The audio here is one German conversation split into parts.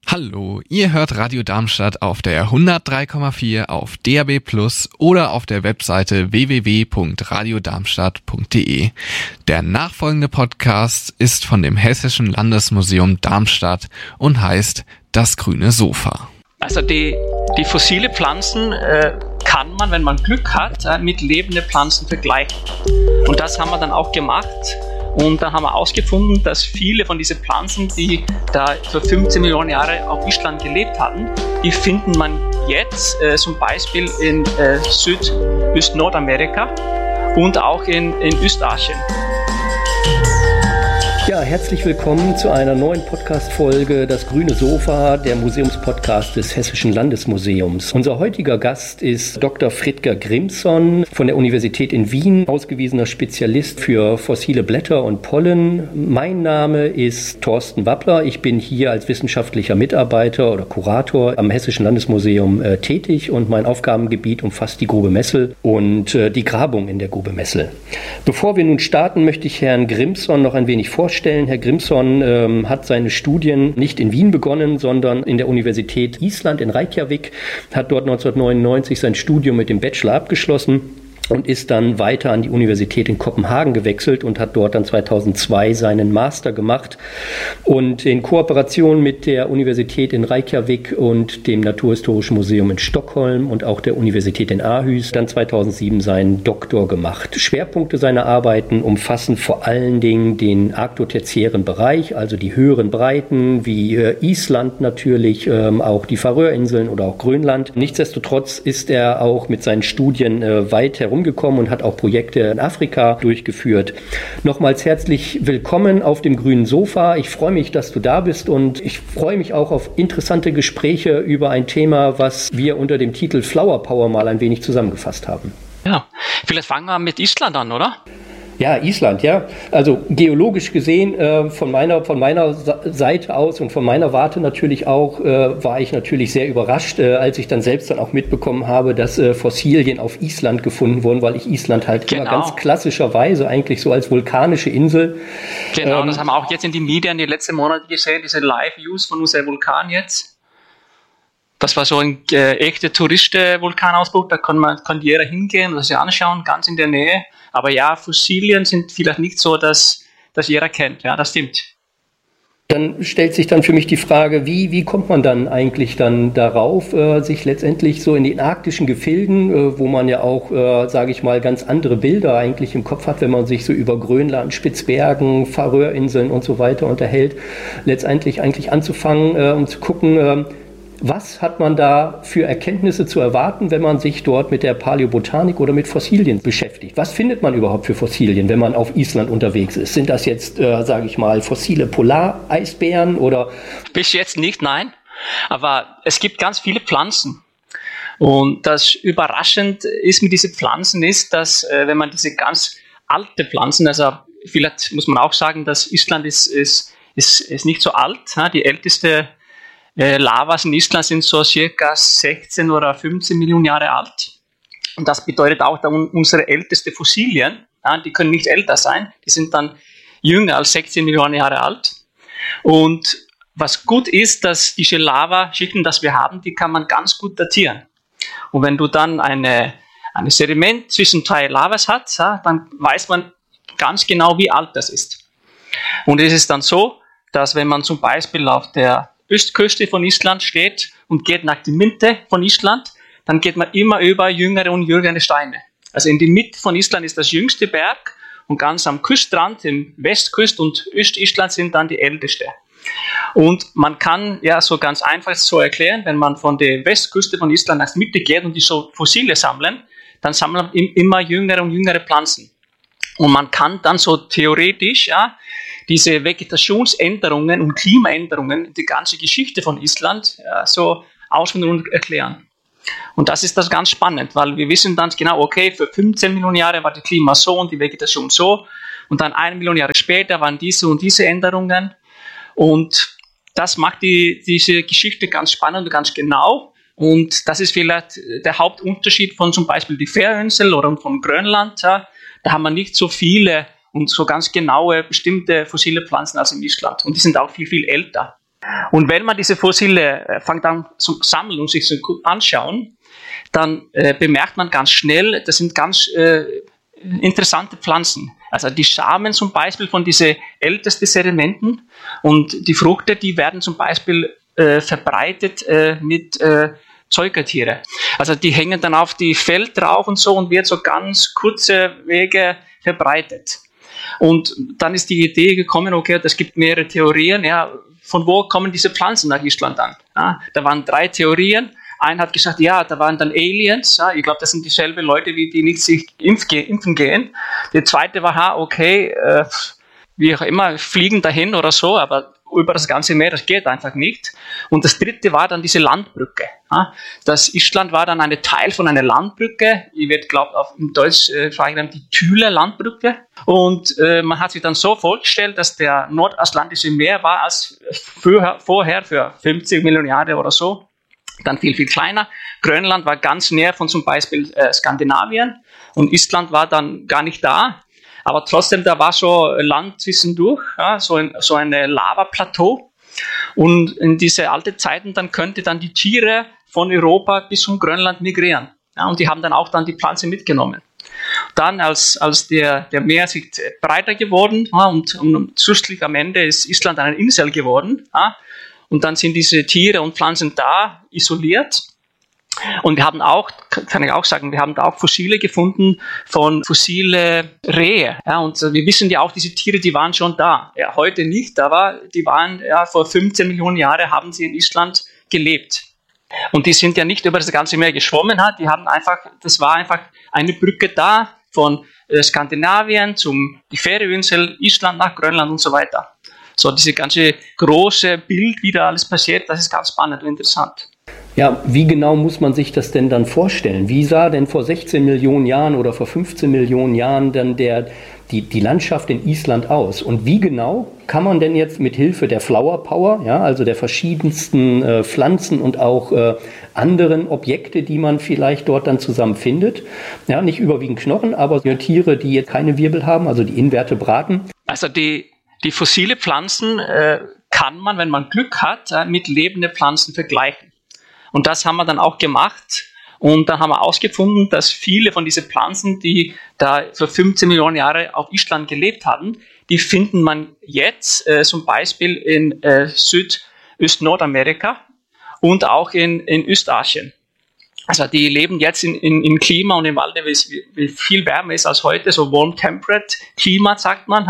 Hallo, ihr hört Radio Darmstadt auf der 103,4 auf DAB+ oder auf der Webseite www.radiodarmstadt.de. Der nachfolgende Podcast ist von dem Hessischen Landesmuseum Darmstadt und heißt Das grüne Sofa. Also die fossile Pflanzen kann man, wenn man Glück hat, mit lebenden Pflanzen vergleichen. Und das haben wir dann auch gemacht. Und dann haben wir herausgefunden, dass viele von diesen Pflanzen, die da vor 15 Millionen Jahren auf Island gelebt hatten, die findet man jetzt zum Beispiel in Süd-Nordamerika und auch in Ostasien. Ja, herzlich willkommen zu einer neuen Podcast-Folge Das grüne Sofa, der Museumspodcast des Hessischen Landesmuseums. Unser heutiger Gast ist Dr. Frithger Grimson von der Universität in Wien, ausgewiesener Spezialist für fossile Blätter und Pollen. Mein Name ist Thorsten Wappler. Ich bin hier als wissenschaftlicher Mitarbeiter oder Kurator am Hessischen Landesmuseum tätig und mein Aufgabengebiet umfasst die Grube Messel und die Grabung in der Grube Messel. Bevor wir nun starten, möchte ich Herrn Grimson noch ein wenig vorstellen. Herr Grimson hat seine Studien nicht in Wien begonnen, sondern in der Universität Island in Reykjavik, hat dort 1999 sein Studium mit dem Bachelor abgeschlossen und ist dann weiter an die Universität in Kopenhagen gewechselt und hat dort dann 2002 seinen Master gemacht und in Kooperation mit der Universität in Reykjavik und dem Naturhistorischen Museum in Stockholm und auch der Universität in Aarhus dann 2007 seinen Doktor gemacht. Schwerpunkte seiner Arbeiten umfassen vor allen Dingen den arktotertiären Bereich, also die höheren Breiten wie Island natürlich, auch die Färöerinseln oder auch Grönland. Nichtsdestotrotz ist er auch mit seinen Studien weit herumgekommen und hat auch Projekte in Afrika durchgeführt. Nochmals herzlich willkommen auf dem grünen Sofa. Ich freue mich, dass du da bist und ich freue mich auch auf interessante Gespräche über ein Thema, was wir unter dem Titel Flower Power mal ein wenig zusammengefasst haben. Ja, vielleicht fangen wir mit Island an, oder? Ja, Island, ja. Also geologisch gesehen, von meiner Seite aus und von meiner Warte natürlich auch, war ich natürlich sehr überrascht, als ich dann selbst dann auch mitbekommen habe, dass Fossilien auf Island gefunden wurden, weil ich Island halt immer ganz klassischerweise eigentlich so als vulkanische Insel. Genau, das haben wir auch jetzt in den Medien die letzten Monate gesehen, diese Live-Views von unserem Vulkan jetzt. Das war so ein echter Touristen-Vulkanausbruch, da kann jeder hingehen und das sich anschauen, ganz in der Nähe. Aber ja, Fossilien sind vielleicht nicht so, dass jeder kennt. Ja, das stimmt. Dann stellt sich dann für mich die Frage, wie kommt man dann eigentlich dann darauf, sich letztendlich so in den arktischen Gefilden, wo man ja auch, sage ich mal, ganz andere Bilder eigentlich im Kopf hat, wenn man sich so über Grönland, Spitzbergen, Färöerinseln und so weiter unterhält, letztendlich eigentlich anzufangen und zu gucken, was hat man da für Erkenntnisse zu erwarten, wenn man sich dort mit der Paläobotanik oder mit Fossilien beschäftigt? Was findet man überhaupt für Fossilien, wenn man auf Island unterwegs ist? Sind das jetzt, sage ich mal, fossile Polareisbären oder? Bis jetzt nicht, nein. Aber es gibt ganz viele Pflanzen. Und das Überraschend ist mit diesen Pflanzen ist, dass wenn man diese ganz alte Pflanzen, also vielleicht muss man auch sagen, dass Island ist nicht so alt. Die älteste Lavas in Island sind so circa 16 oder 15 Millionen Jahre alt. Und das bedeutet auch, dass unsere ältesten Fossilien, die können nicht älter sein, die sind dann jünger als 16 Millionen Jahre alt. Und was gut ist, dass diese Lavaschichten, die wir haben, die kann man ganz gut datieren. Und wenn du dann eine Sediment zwischen zwei Lavas hast, dann weiß man ganz genau, wie alt das ist. Und es ist dann so, dass wenn man zum Beispiel auf der Östküste von Island steht und geht nach der Mitte von Island, dann geht man immer über jüngere und jüngere Steine. Also in der Mitte von Island ist das jüngste Berg und ganz am Küstrand, im Westküst und Öst-Island sind dann die älteste. Und man kann ja so ganz einfach so erklären, wenn man von der Westküste von Island nach der Mitte geht und die so Fossile sammeln, dann sammeln man immer jüngere und jüngere Pflanzen. Und man kann dann so theoretisch diese Vegetationsänderungen und Klimaänderungen, die ganze Geschichte von Island so ausführen und erklären. Und das ist das ganz spannend, weil wir wissen dann genau, okay, für 15 Millionen Jahre war das Klima so und die Vegetation so und dann 1 Million Jahre später waren diese und diese Änderungen und das macht diese Geschichte ganz spannend und ganz genau und das ist vielleicht der Hauptunterschied von zum Beispiel die Färöerinseln oder von Grönland. Da haben wir nicht so viele und so ganz genaue bestimmte fossile Pflanzen als in Island. Und die sind auch viel, viel älter. Und wenn man diese Fossile fängt an zu sammeln und sich so gut anschauen, dann bemerkt man ganz schnell, das sind ganz interessante Pflanzen. Also die Samen zum Beispiel von diesen ältesten Sedimenten und die Früchte, die werden zum Beispiel verbreitet mit Säugetiere. Also die hängen dann auf die Feld drauf und so und wird so ganz kurze Wege verbreitet. Und dann ist die Idee gekommen, okay, es gibt mehrere Theorien, ja, von wo kommen diese Pflanzen nach Island an? Ja, da waren 3 Theorien. Einer hat gesagt, ja, da waren dann Aliens. Ja, ich glaube, das sind dieselben Leute, wie die nicht sich impfen gehen. Der zweite war, okay, wie auch immer, fliegen dahin oder so, aber über das ganze Meer, das geht einfach nicht. Und das dritte war dann diese Landbrücke. Ja, das Island war dann ein Teil von einer Landbrücke. Ich werde, glaube ich, im Deutsch sagen die Thüler Landbrücke. Und man hat sich dann so vorgestellt, dass der Nordatlantische Meer war als vorher für 50 Millionen Jahre oder so, dann viel, viel kleiner. Grönland war ganz näher von zum Beispiel Skandinavien und Island war dann gar nicht da. Aber trotzdem, da war so Land zwischendurch, ja, so ein Lavaplateau. Und in diese alten Zeiten, dann könnte dann die Tiere von Europa bis zum Grönland migrieren. Ja, und die haben dann auch dann die Pflanze mitgenommen. Dann, als der Meer sich breiter geworden, ja, und schlussendlich am Ende ist Island eine Insel geworden. Ja, und dann sind diese Tiere und Pflanzen da isoliert. Und wir haben auch, kann ich auch sagen, wir haben da auch Fossile gefunden von fossile Rehe. Ja, und wir wissen ja auch, diese Tiere, die waren schon da. Ja, heute nicht, aber die waren, ja, vor 15 Millionen Jahren haben sie in Island gelebt. Und die sind ja nicht über das ganze Meer geschwommen, die haben einfach, das war einfach eine Brücke da von Skandinavien die Färöerinsel, Island nach Grönland und so weiter. So, diese ganze große Bild, wie da alles passiert, das ist ganz spannend und interessant. Ja, wie genau muss man sich das denn dann vorstellen? Wie sah denn vor 16 Millionen Jahren oder vor 15 Millionen Jahren dann die Landschaft in Island aus? Und wie genau kann man denn jetzt mit Hilfe der Flower Power, ja, also der verschiedensten Pflanzen und auch anderen Objekte, die man vielleicht dort dann zusammenfindet, ja, nicht überwiegend Knochen, aber Tiere, die jetzt keine Wirbel haben, also die Invertebraten? Also die fossile Pflanzen kann man, wenn man Glück hat, mit lebenden Pflanzen vergleichen. Und das haben wir dann auch gemacht. Und dann haben wir herausgefunden, dass viele von diesen Pflanzen, die da für 15 Millionen Jahre auf Island gelebt hatten, die finden man jetzt zum Beispiel in Süd-Nordamerika und auch in Ostasien. Also die leben jetzt in Klima und im Walde, wie viel wärmer ist als heute, so warm temperate Klima, sagt man.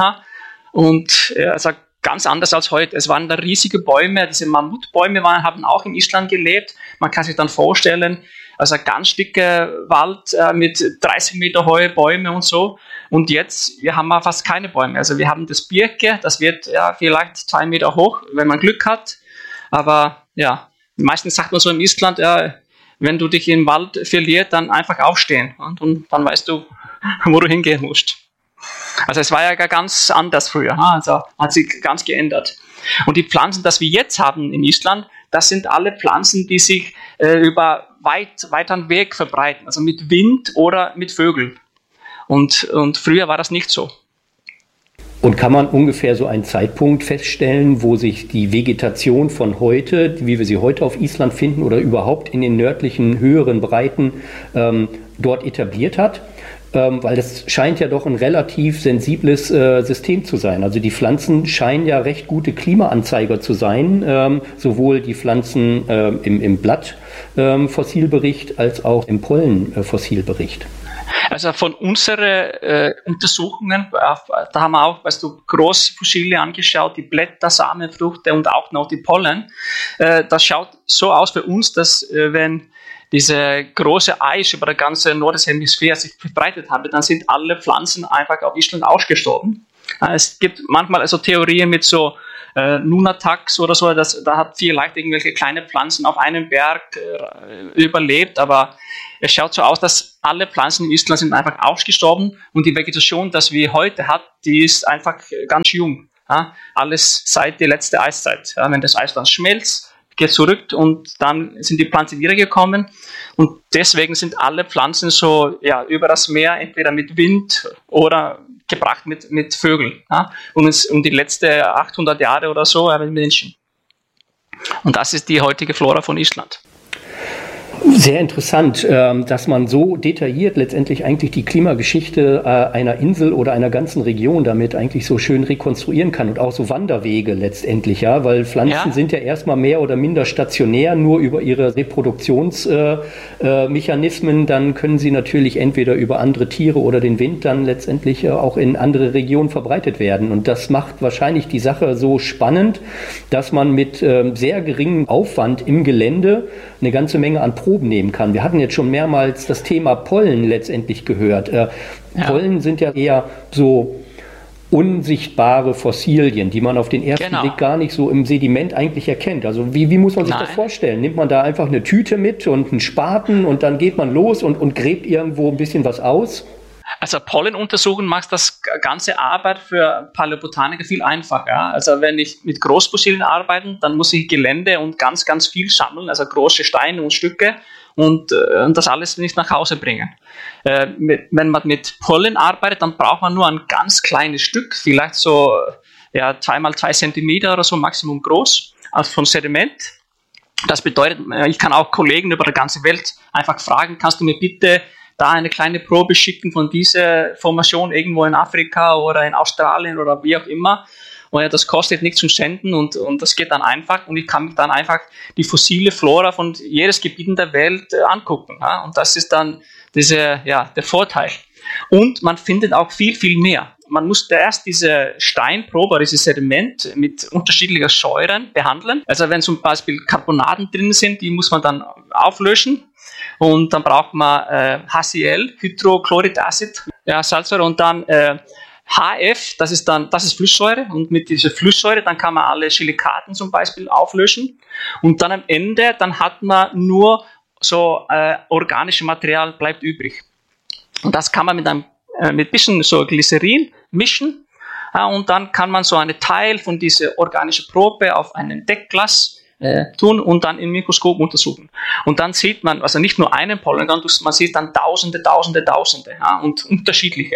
Und also ganz anders als heute. Es waren da riesige Bäume, diese Mammutbäume haben auch in Island gelebt. Man kann sich dann vorstellen, also ein ganz dicker Wald mit 30 Meter hohe Bäume und so. Und jetzt, wir haben fast keine Bäume. Also wir haben das Birke, das wird ja vielleicht 2 Meter hoch, wenn man Glück hat. Aber ja, meistens sagt man so in Island, ja, wenn du dich im Wald verlierst, dann einfach aufstehen. Und dann weißt du, wo du hingehen musst. Also es war ja ganz anders früher, also hat sich ganz geändert. Und die Pflanzen, die wir jetzt haben in Island, das sind alle Pflanzen, die sich über weiteren Weg verbreiten, also mit Wind oder mit Vögeln. Und früher war das nicht so. Und kann man ungefähr so einen Zeitpunkt feststellen, wo sich die Vegetation von heute, wie wir sie heute auf Island finden oder überhaupt in den nördlichen, höheren Breiten dort etabliert hat? Weil das scheint ja doch ein relativ sensibles System zu sein. Also die Pflanzen scheinen ja recht gute Klimaanzeiger zu sein, sowohl die Pflanzen im Blattfossilbericht als auch im Pollenfossilbericht. Also von unseren Untersuchungen, da haben wir auch, Großfossile angeschaut, die Blätter, Samenfrüchte und auch noch die Pollen. Das schaut so aus für uns, dass wenn diese große Eis über die ganze Nordhemisphäre sich verbreitet hat, dann sind alle Pflanzen einfach auf Island ausgestorben. Es gibt manchmal also Theorien mit so Nunatax oder so, da hat vielleicht irgendwelche kleine Pflanzen auf einem Berg überlebt, aber es schaut so aus, dass alle Pflanzen in Island sind einfach ausgestorben und die Vegetation, die wir heute haben, die ist einfach ganz jung. Ja? Alles seit der letzten Eiszeit. Ja? Wenn das Eis dann schmelzt, geht zurück und dann sind die Pflanzen wiedergekommen und deswegen sind alle Pflanzen so über das Meer entweder mit Wind oder gebracht mit Vögeln. Ja? Und die letzten 800 Jahre oder so mit Menschen. Und das ist die heutige Flora von Island. Sehr interessant, dass man so detailliert letztendlich eigentlich die Klimageschichte einer Insel oder einer ganzen Region damit eigentlich so schön rekonstruieren kann und auch so Wanderwege letztendlich, ja, weil Pflanzen sind ja erstmal mehr oder minder stationär, nur über ihre Reproduktionsmechanismen, dann können sie natürlich entweder über andere Tiere oder den Wind dann letztendlich auch in andere Regionen verbreitet werden. Und das macht wahrscheinlich die Sache so spannend, dass man mit sehr geringem Aufwand im Gelände eine ganze Menge an Proben nehmen kann. Wir hatten jetzt schon mehrmals das Thema Pollen letztendlich gehört. Pollen sind ja eher so unsichtbare Fossilien, die man auf den ersten Blick gar nicht so im Sediment eigentlich erkennt. Also wie muss man sich das vorstellen? Nimmt man da einfach eine Tüte mit und einen Spaten und dann geht man los und gräbt irgendwo ein bisschen was aus? Also Pollenuntersuchungen macht das ganze Arbeit für Paläobotaniker viel einfacher. Also wenn ich mit Großfossilien arbeite, dann muss ich Gelände und ganz, ganz viel sammeln, also große Steine und Stücke und das alles nicht nach Hause bringen. Wenn man mit Pollen arbeitet, dann braucht man nur ein ganz kleines Stück, vielleicht so 2x2 Zentimeter oder so Maximum groß, also von Sediment. Das bedeutet, ich kann auch Kollegen über die ganze Welt einfach fragen, kannst du mir bitte da eine kleine Probe schicken von dieser Formation irgendwo in Afrika oder in Australien oder wie auch immer. Und das kostet nichts zum Senden und das geht dann einfach und ich kann mir dann einfach die fossile Flora von jedes Gebiet in der Welt angucken. Ja? Und das ist dann der Vorteil. Und man findet auch viel, viel mehr. Man muss erst diese Steinprobe, dieses Sediment mit unterschiedlichen Säuren behandeln. Also wenn zum Beispiel Carbonaten drin sind, die muss man dann auflöschen. Und dann braucht man HCl, Hydrochloride-Acid, Salzsäure und dann HF, das ist Flusssäure und mit dieser Flusssäure dann kann man alle Silikaten zum Beispiel auflöschen und dann am Ende, dann hat man nur so organisches Material bleibt übrig. Und das kann man mit ein bisschen so Glycerin mischen und dann kann man so einen Teil von dieser organischen Probe auf einen Deckglas tun und dann im Mikroskop untersuchen. Und dann sieht man, also nicht nur einen Pollen, man sieht dann Tausende und unterschiedliche.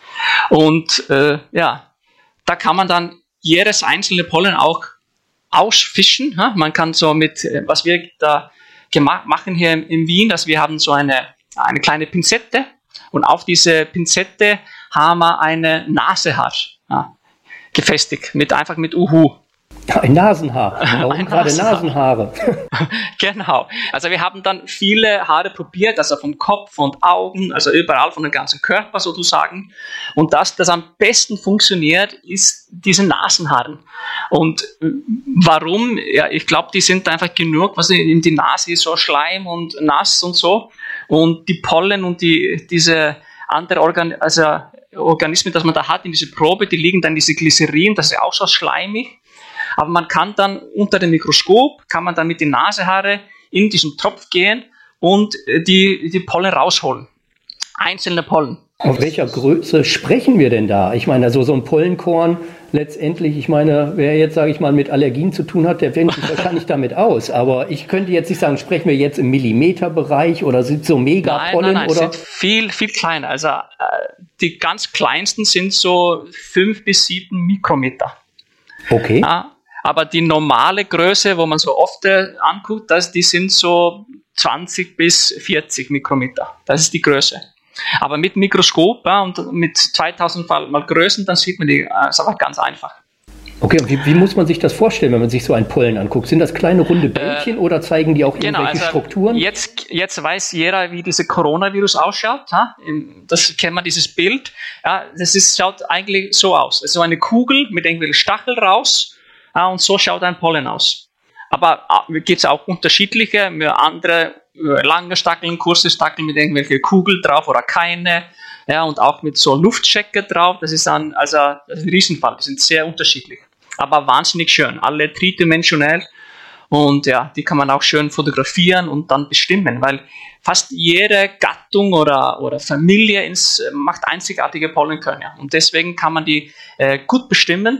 Und da kann man dann jedes einzelne Pollen auch ausfischen. Man kann so mit, was wir da machen hier in Wien, dass wir haben so eine kleine Pinzette und auf diese Pinzette haben wir eine Nasenhaar gefestigt, einfach mit Uhu. Ein Nasenhaar, warum gerade Nasenhaare? Genau, also wir haben dann viele Haare probiert, also vom Kopf und Augen, also überall von dem ganzen Körper sozusagen. Und das am besten funktioniert, ist diese Nasenhaaren. Und warum? Ja, ich glaube, die sind einfach genug, was in die Nase ist, so Schleim und nass und so. Und die Pollen und diese andere Organismen, das man da hat in dieser Probe, die liegen dann in diese Glycerin, das ist auch so schleimig. Aber man kann dann unter dem Mikroskop, kann man dann mit den Nasenhaare in diesen Topf gehen und die Pollen rausholen. Einzelne Pollen. Auf welcher Größe sprechen wir denn da? Ich meine, also so ein Pollenkorn letztendlich, ich meine, wer jetzt, sage ich mal, mit Allergien zu tun hat, der kennt sich wahrscheinlich damit aus. Aber ich könnte jetzt nicht sagen, sprechen wir jetzt im Millimeterbereich oder sind so Megapollen? Nein, oder? Sind viel, viel kleiner. Also die ganz kleinsten sind so 5 bis 7 Mikrometer. Okay. Aber die normale Größe, wo man so oft anguckt, die sind so 20 bis 40 Mikrometer. Das ist die Größe. Aber mit Mikroskop und mit 2000 mal Größen, dann sieht man die, ist einfach ganz einfach. Okay, und wie muss man sich das vorstellen, wenn man sich so einen Pollen anguckt? Sind das kleine runde Bällchen oder zeigen die auch irgendwelche Strukturen? Jetzt weiß jeder, wie dieser Coronavirus ausschaut. Das kennt man, dieses Bild. Ja, schaut eigentlich so aus. Es ist so eine Kugel mit irgendwelchen Stacheln raus. Und so schaut ein Pollen aus. Aber gibt es auch unterschiedliche, andere lange Stacheln, kurze Stacheln mit irgendwelchen Kugeln drauf oder keine. Ja, und auch mit so Luftschecker drauf. Das ist dann das ist ein Riesenfall. Die sind sehr unterschiedlich. Aber wahnsinnig schön. Alle tridimensionell. Und ja, die kann man auch schön fotografieren und dann bestimmen, weil fast jede Gattung oder Familie macht einzigartige Pollenkörner. Und deswegen kann man die gut bestimmen.